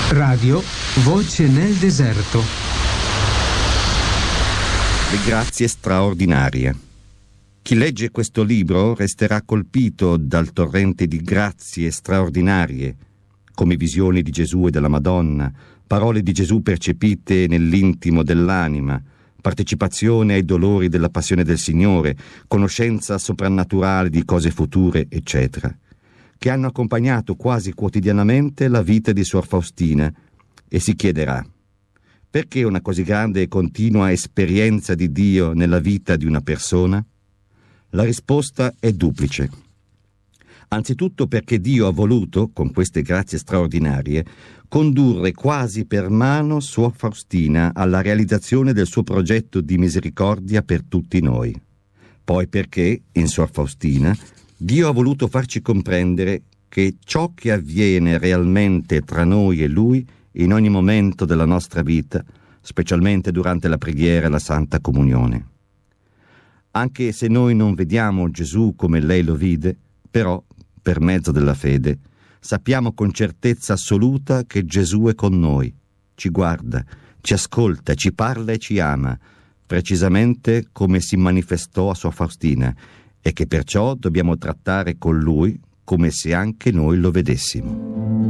Radio Voce nel deserto. Le grazie straordinarie. Chi legge questo libro resterà colpito dal torrente di grazie straordinarie, come visioni di Gesù e della Madonna, parole di Gesù percepite nell'intimo dell'anima, partecipazione ai dolori della passione del Signore, conoscenza soprannaturale di cose future, eccetera, che hanno accompagnato quasi quotidianamente la vita di Suor Faustina, e si chiederà: perché una così grande e continua esperienza di Dio nella vita di una persona? La risposta è duplice. Anzitutto perché Dio ha voluto, con queste grazie straordinarie, condurre quasi per mano Suor Faustina alla realizzazione del suo progetto di misericordia per tutti noi. Poi perché, in Suor Faustina, Dio ha voluto farci comprendere che ciò che avviene realmente tra noi e Lui in ogni momento della nostra vita, specialmente durante la preghiera e la Santa Comunione. Anche se noi non vediamo Gesù come lei lo vide, però, per mezzo della fede, sappiamo con certezza assoluta che Gesù è con noi, ci guarda, ci ascolta, ci parla e ci ama, precisamente come si manifestò a Suor Faustina, e che perciò dobbiamo trattare con Lui come se anche noi lo vedessimo.